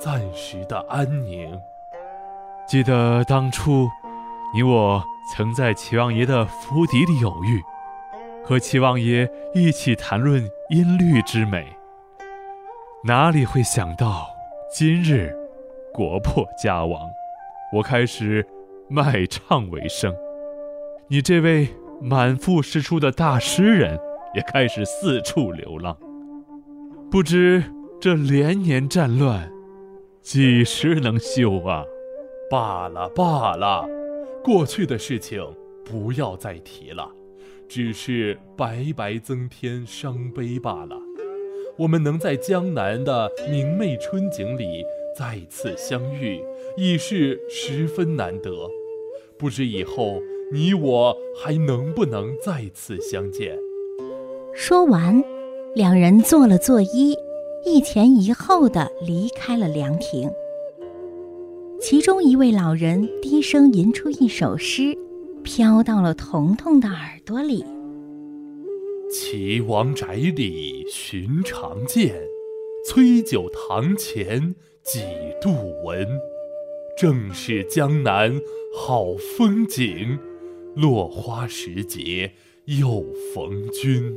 暂时的安宁。 记得当初，你我曾在齐王爷的府邸里有遇，和齐王爷一起谈论音律之美。哪里会想到，今日国破家亡，我开始卖唱为生，你这位满腹诗书的大诗人也开始四处流浪。不知这连年战乱，几时能休啊？ 罢了罢了，过去的事情不要再提了，只是白白增添伤悲罢了。我们能在江南的明媚春景里再次相遇，已是十分难得。不知以后你我还能不能再次相见。 说完，两人做了作揖，一前一后地离开了凉亭。其中一位老人低声吟出一首诗，飘到了彤彤的耳朵里。 齐王宅里寻常见，崔九堂前几度闻。正是江南好风景，落花时节又逢君。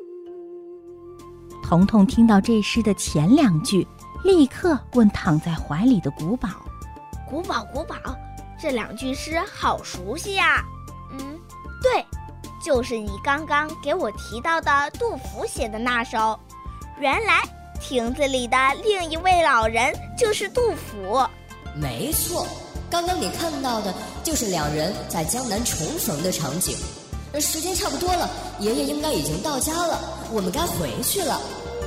彤彤听到这诗的前两句，立刻问躺在怀里的古堡： 古堡，这两句诗好熟悉呀。对，就是你刚刚给我提到的杜甫写的那首。原来亭子里的另一位老人就是杜甫。 没错，刚刚你看到的就是两人在江南重逢的场景。时间差不多了，爷爷应该已经到家了，我们该回去了。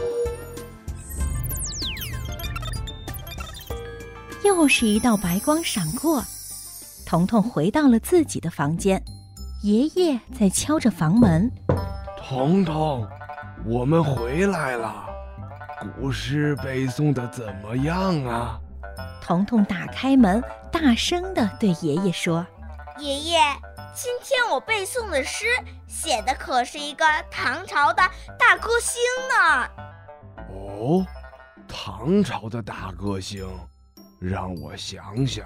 又是一道白光闪过，彤彤回到了自己的房间，爷爷在敲着房门。 彤彤，我们回来了，古诗背诵的怎么样啊？ 彤彤打开门，大声地对爷爷说： 爷爷，今天我背诵的诗写的可是一个唐朝的大歌星呢。 哦，唐朝的大歌星，让我想想，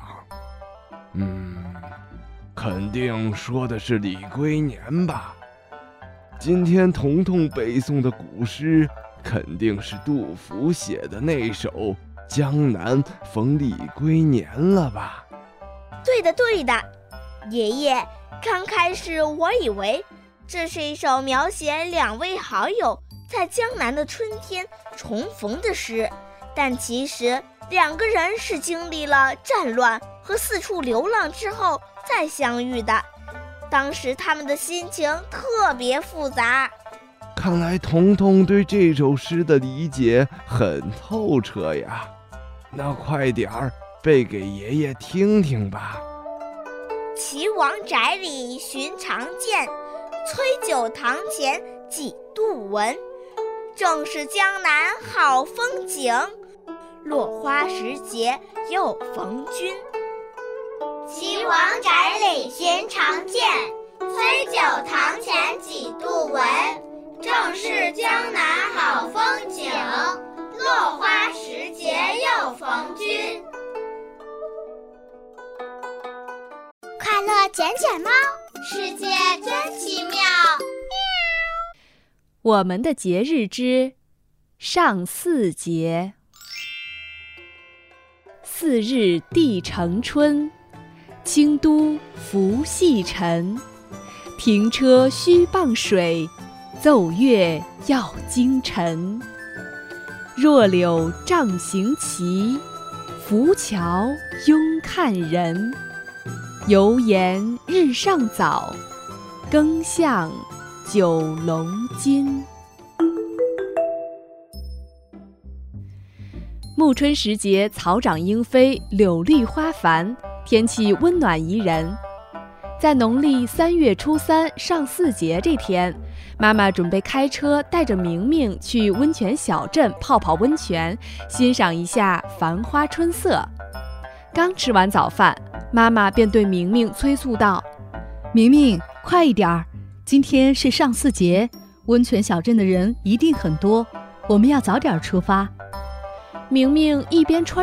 肯定说的是李龟年吧。今天彤彤背诵的古诗，肯定是杜甫写的那首《江南逢李龟年》了吧？ 对的，爷爷，刚开始我以为这是一首描写两位好友在江南的春天重逢的诗，但其实两个人是经历了战乱和四处流浪之后再相遇的，当时他们的心情特别复杂。 看来彤彤对这首诗的理解很透彻呀，那快点儿背给爷爷听听吧。 齐王宅里寻常见，崔九堂前几度闻。正是江南好风景，落花时节又逢君。 齐王宅里寻常见，崔九堂前几度闻。正是江南好风景，落花时节又逢君。 快乐捡捡猫， 世界真奇妙。 我们的节日之上巳节。4日帝承春，京都伏羲辰。停车须傍水，奏乐要京晨。弱柳杖行骑，浮桥拥看人。犹言日上早，更向九龙津。暮春时节，草长莺飞，柳绿花繁，天气温暖宜人。在农历3月初3上巳节这天，妈妈准备开车带着明明去温泉小镇泡泡温泉，欣赏一下繁花春色。刚吃完早饭，妈妈便对明明催促道： 明明，快一点儿，今天是上巳节，温泉小镇的人一定很多，我们要早点出发。 明明一边穿